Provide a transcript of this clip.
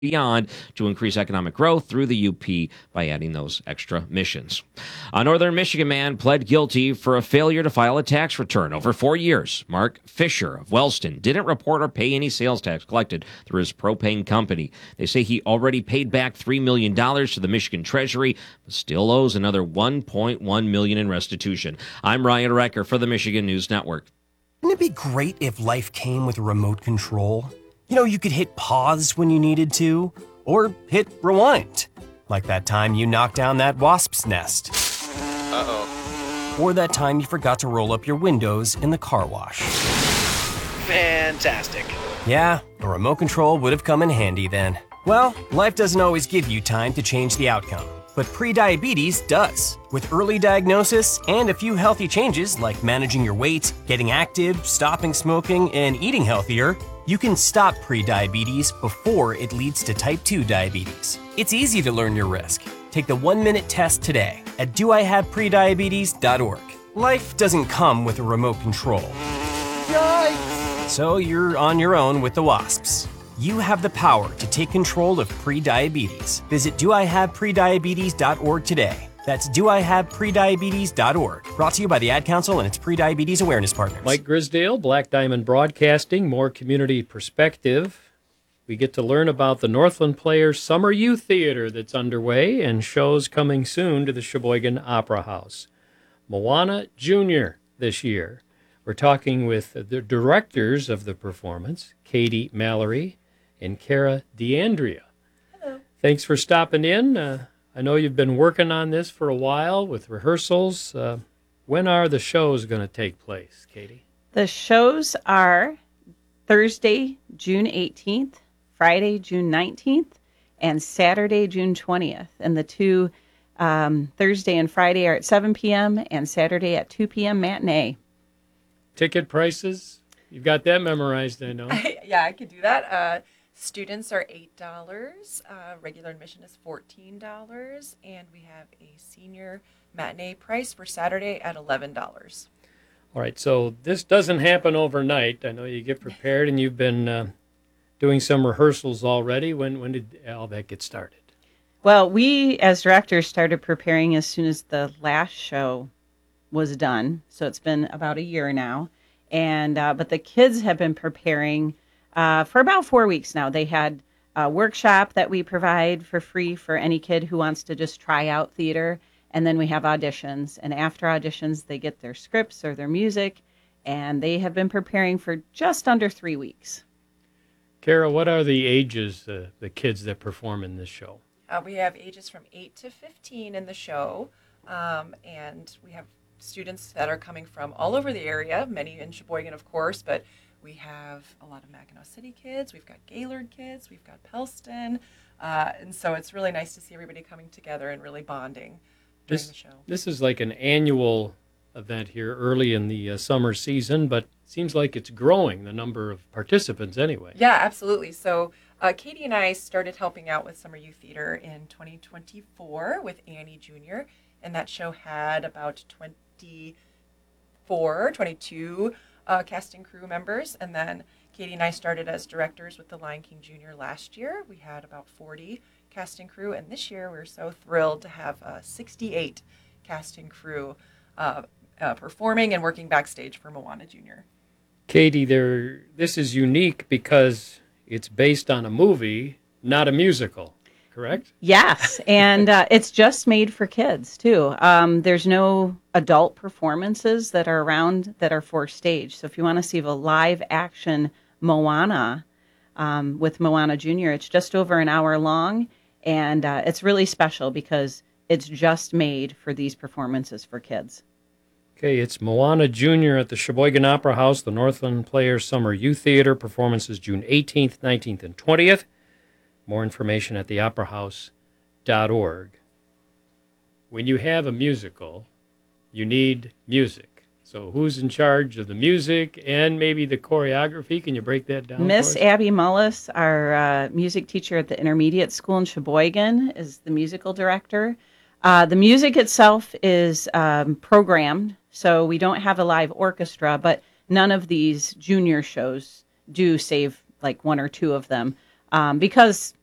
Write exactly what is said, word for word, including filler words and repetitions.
beyond to increase economic growth through the U P by adding those extra missions. A Northern Michigan man pled guilty for a failure to file a tax return over four years. Mark Fisher of Wellston didn't report or pay any sales tax collected through his propane company. They say he already paid back three million dollars to the Michigan Treasury, but still owes another one point one million dollars in restitution. I'm Ryan Recker for the Michigan News Network. Wouldn't it be great if life came with a remote control? You know, you could hit pause when you needed to, or hit rewind. Like that time you knocked down that wasp's nest. Uh-oh. Or that time you forgot to roll up your windows in the car wash. Fantastic. Yeah, a remote control would have come in handy then. Well, life doesn't always give you time to change the outcome, but prediabetes does. With early diagnosis and a few healthy changes like managing your weight, getting active, stopping smoking, and eating healthier, you can stop prediabetes before it leads to type two diabetes. It's easy to learn your risk. Take the one-minute test today at do I have prediabetes dot org. Life doesn't come with a remote control. Yikes! So you're on your own with the wasps. You have the power to take control of prediabetes. Visit do I have prediabetes dot org today. That's do I have prediabetes dot org. Brought to you by the Ad Council and its Prediabetes Awareness Partners. Mike Grisdale, Black Diamond Broadcasting, more community perspective. We get to learn about the Northland Players Summer Youth Theater that's underway and shows coming soon to the Sheboygan Opera House. Moana Junior this year. We're talking with the directors of the performance, Katie Mallory and Kara DeAndrea. Hello. Thanks for stopping in. Uh, I know you've been working on this for a while with rehearsals. Uh, when are the shows going to take place, Katie? The shows are Thursday, June eighteenth, Friday, June nineteenth, and Saturday, June twentieth. And the two um, Thursday and Friday are at seven p.m. and Saturday at two p.m. matinee. Ticket prices? You've got that memorized, I know. Yeah, I could do that. Uh, students are eight dollars. Uh, regular admission is fourteen dollars. And we have a senior matinee price for Saturday at eleven dollars. All right, so this doesn't happen overnight. I know you get prepared, and you've been uh, doing some rehearsals already. When when did all that get started? Well, we as directors started preparing as soon as the last show was done. So it's been about a year now. And uh, but the kids have been preparing uh, for about four weeks now. They had a workshop that we provide for free for any kid who wants to just try out theater. And then we have auditions. And after auditions, they get their scripts or their music. And they have been preparing for just under three weeks. Kara, what are the ages, uh, the kids that perform in this show? Uh, we have ages from eight to fifteen in the show. Um, and we have students that are coming from all over the area, many in Sheboygan, of course, but we have a lot of Mackinac City kids. We've got Gaylord kids. We've got Pellston. Uh, and so it's really nice to see everybody coming together and really bonding during this, the show. This is like an annual event here early in the uh, summer season, but it seems like it's growing, the number of participants anyway. Yeah, absolutely. So uh, Katie and I started helping out with Summer Youth Theater in twenty twenty-four with Annie Junior, and that show had about twenty-four, twenty-two uh, cast and crew members. And then Katie and I started as directors with The Lion King Junior last year. We had about forty cast and crew. And this year we're so thrilled to have uh, sixty-eight cast and crew uh, uh, performing and working backstage for Moana Junior Katie, there, this is unique because it's based on a movie, not a musical. Correct? Yes, and uh, it's just made for kids, too. Um, there's no adult performances that are around that are for stage. So if you want to see the live action Moana um, with Moana Junior, it's just over an hour long, and uh, it's really special because it's just made for these performances for kids. Okay, it's Moana Junior at the Sheboygan Opera House, the Northland Players Summer Youth Theater. Performances June eighteenth, nineteenth, and twentieth. More information at the opera house dot org. When you have a musical, you need music. So who's in charge of the music and maybe the choreography? Can you break that down? Miss Abby Mullis, our uh, music teacher at the intermediate school in Sheboygan, is the musical director. Uh, the music itself is um, programmed, so we don't have a live orchestra, but none of these junior shows do, save like one or two of them. Um, because